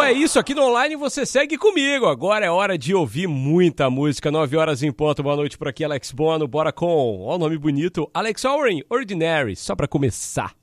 é isso, aqui no Online você segue comigo. Agora é hora de ouvir muita música. 9 horas em ponto. Boa noite por aqui, Alex Bono. Bora com, ó o nome bonito, Alex Oren, Ordinary, só pra começar.